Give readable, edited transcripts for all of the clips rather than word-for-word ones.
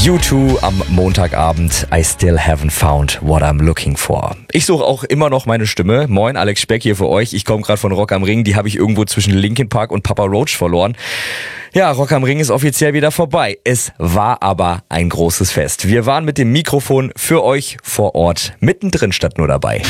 U2 am Montagabend. I still haven't found what I'm looking for. Ich suche auch immer noch meine Stimme. Moin, Alex Speck hier für euch. Ich komme gerade von Rock am Ring. Die habe ich irgendwo zwischen Linkin Park und Papa Roach verloren. Ja, Rock am Ring ist offiziell wieder vorbei. Es war aber ein großes Fest. Wir waren mit dem Mikrofon für euch vor Ort mittendrin statt nur dabei.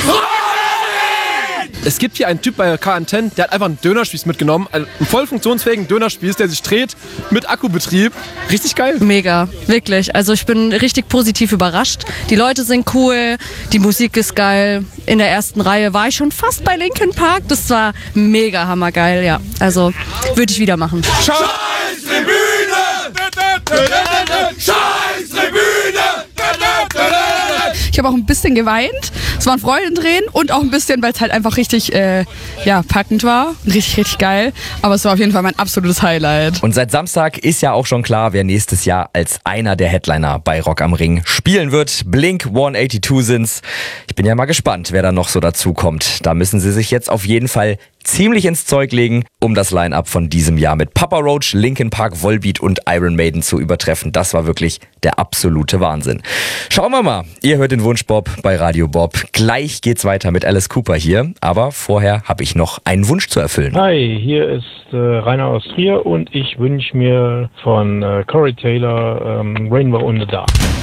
Es gibt hier einen Typ bei K10, der hat einfach einen Dönerspieß mitgenommen. Einen voll funktionsfähigen Dönerspieß, der sich dreht mit Akkubetrieb. Richtig geil. Mega, wirklich. Also ich bin richtig positiv überrascht. Die Leute sind cool, die Musik ist geil. In der ersten Reihe war ich schon fast bei Linkin Park. Das war mega hammergeil, ja. Also würde ich wieder machen. Scheiß Tribüne! Scheiß Tribüne! Ich habe auch ein bisschen geweint. Es waren Freudentränen und auch ein bisschen, weil es halt einfach richtig packend war. Richtig, richtig geil. Aber es war auf jeden Fall mein absolutes Highlight. Und seit Samstag ist ja auch schon klar, wer nächstes Jahr als einer der Headliner bei Rock am Ring spielen wird. Blink 182 sind's. Ich bin ja mal gespannt, wer da noch so dazu kommt. Da müssen sie sich jetzt auf jeden Fall ziemlich ins Zeug legen, um das Line-Up von diesem Jahr mit Papa Roach, Linkin Park, Volbeat und Iron Maiden zu übertreffen. Das war wirklich der absolute Wahnsinn. Schauen wir mal. Ihr hört den Wunschbob bei Radio Bob. Gleich geht's weiter mit Alice Cooper hier. Aber vorher habe ich noch einen Wunsch zu erfüllen. Hi, hier ist Rainer aus Trier und ich wünsche mir von Corey Taylor Rainbow in the Dark.